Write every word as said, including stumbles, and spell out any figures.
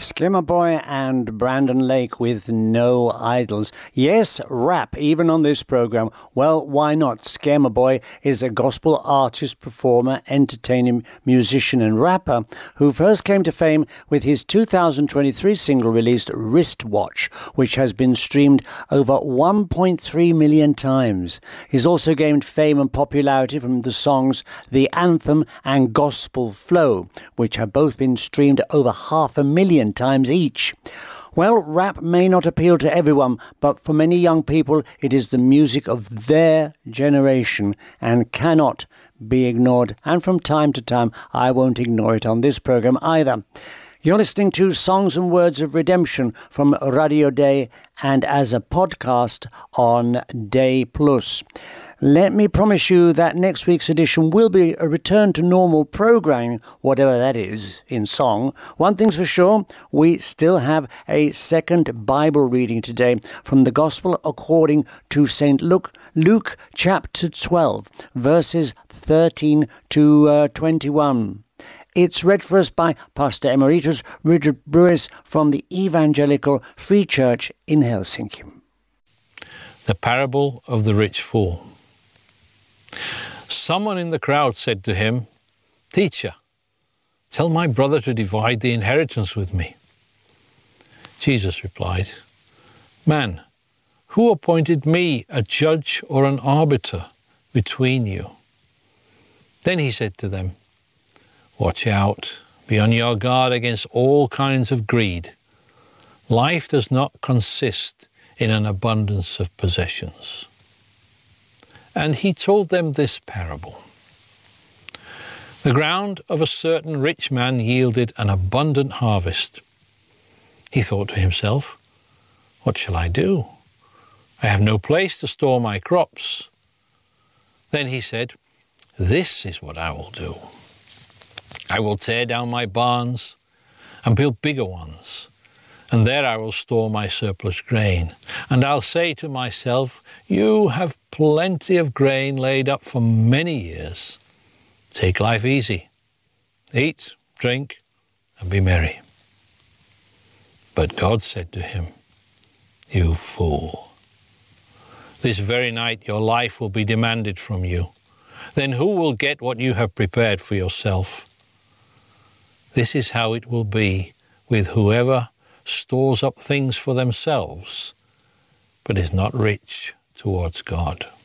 Skimmer Boy and Brandon Lake with No Idols. Yes, rap, even on this program. Well, why not? Skimmer Boy is a gospel artist, performer, entertaining musician and rapper who first came to fame with his two thousand twenty-three single released Wristwatch, which has been streamed over one point three million times. He's also gained fame and popularity from the songs The Anthem and Gospel Flow, which have both been streamed over half a million times each. Well, rap may not appeal to everyone, but for many young people it is the music of their generation and cannot be ignored. And from time to time, I won't ignore it on this program either. You're listening to Songs and Words of Redemption from Radio Day and as a podcast on Day Plus. Let me promise you that next week's edition will be a return to normal programming, whatever that is, in song. One thing's for sure, we still have a second Bible reading today from the Gospel according to Saint Luke, Luke chapter twelve, verses thirteen to twenty-one. It's read for us by Pastor Emeritus Richard Brewis from the Evangelical Free Church in Helsinki. The parable of the rich fool. Someone in the crowd said to him, "Teacher, tell my brother to divide the inheritance with me." Jesus replied, "Man, who appointed me a judge or an arbiter between you?" Then he said to them, "Watch out, be on your guard against all kinds of greed. Life does not consist in an abundance of possessions." And he told them this parable. The ground of a certain rich man yielded an abundant harvest. He thought to himself, "What shall I do? I have no place to store my crops." Then he said, "This is what I will do. I will tear down my barns and build bigger ones, and there I will store my surplus grain. And I'll say to myself, you have plenty of grain laid up for many years. Take life easy. Eat, drink, and be merry." But God said to him, "You fool. This very night your life will be demanded from you. Then who will get what you have prepared for yourself? This is how it will be with whoever stores up things for themselves, but is not rich towards God."